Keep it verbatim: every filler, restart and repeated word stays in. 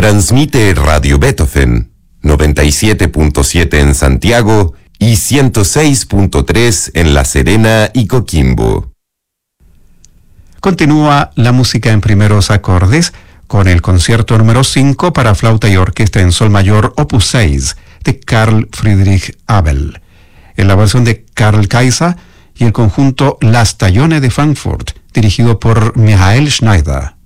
Transmite Radio Beethoven, noventa y siete punto siete en Santiago y ciento seis punto tres en La Serena y Coquimbo. Continúa la música en primeros acordes con el concierto número cinco para flauta y orquesta en sol mayor opus seis de Carl Friedrich Abel, en la versión de Karl Kaiser y el conjunto Las Tallone de Frankfurt, dirigido por Michael Schneider.